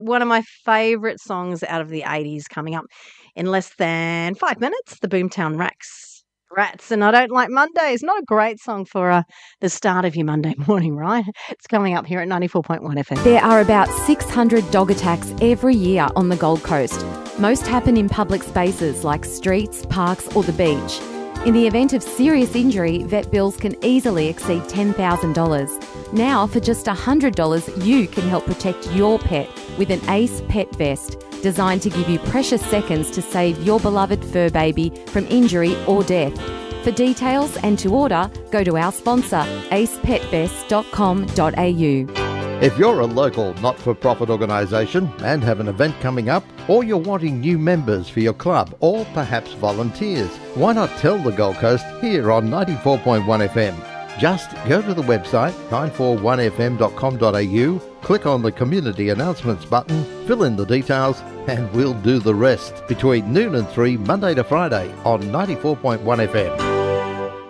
one of my favourite songs out of the 80s coming up in less than 5 minutes, the Boomtown Rats. And I Don't Like Mondays. Not a great song for the start of your Monday morning, right? It's coming up here at 94.1 FM. There are about 600 dog attacks every year on the Gold Coast. Most happen in public spaces like streets, parks or the beach. In the event of serious injury, vet bills can easily exceed $10,000. Now, for just $100, you can help protect your pet with an Ace Pet Vest, designed to give you precious seconds to save your beloved fur baby from injury or death. For details and to order, go to our sponsor, acepetVest.com.au. If you're a local not-for-profit organisation and have an event coming up, or you're wanting new members for your club, or perhaps volunteers, why not tell the Gold Coast here on 94.1 FM? Just go to the website 941fm.com.au, click on the Community Announcements button, fill in the details, and we'll do the rest. Between noon and 3, Monday to Friday on 94.1 FM.